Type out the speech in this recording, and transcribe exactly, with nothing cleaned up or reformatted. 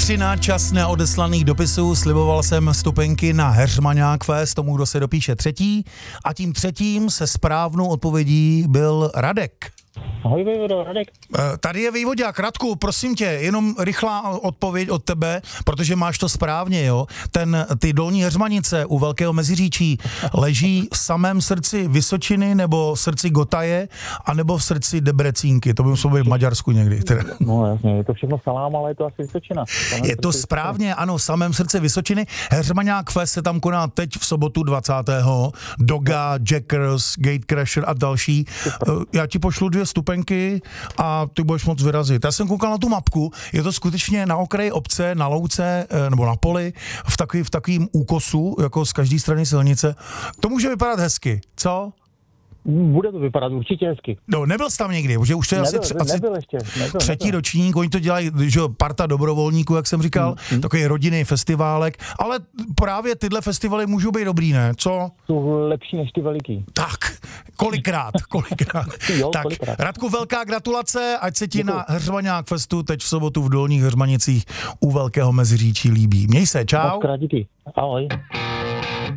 Elektřina, čas neodeslaných dopisů, sliboval jsem stupenky na Heřmaňák Fest, tomu, kdo se dopíše třetí. A tím třetím se správnou odpovědí byl Radek. Ahoj, Vejvodo, Radek. Tady je Vejvodák. Radku, prosím tě, jenom rychlá odpověď od tebe, protože máš to správně, jo. Ten, ty Dolní Heřmanice u Velkého Meziříčí leží v samém srdci Vysočiny, nebo v srdci Gotaje, anebo v srdci Debrecínky. To by muselo být v Maďarsku někdy. Teda. No jasně, je to všechno salám, ale je to asi Vysočina. Je to správně, ano, v samém srdci Vysočiny. Heřmaňák Fest se tam koná teď v sobotu dvacátého Doga, Jackers, Gatecrasher a další. Já ti pošlu dvě stupenky a ty budeš moc vyrazit. Já jsem koukal na tu mapku, je to skutečně na okraji obce, na louce nebo na poli, v takový, v takovým úkosu, jako z každé strany silnice. To může vypadat hezky, co? Bude to vypadat určitě hezky. No, nebyl jsi tam někdy, protože už to je nebyl, asi, tři, nebyl asi ještě, nebyl, třetí nebyl. ročník, oni to dělají, že jo, parta dobrovolníků, jak jsem říkal, mm, mm. takový rodinný festiválek, ale právě tyhle festivaly můžou být dobrý, ne? Co? Jsou lepší než ty veliký. Tak, kolikrát, kolikrát. jo, tak, kolikrát. Radku, velká gratulace, ať se ti Děkuji. na Heřmaňák Festu teď v sobotu v Dolních Heřmanicích u Velkého Meziříčí líbí. Měj se, čau. Moc krát díky. Ahoj.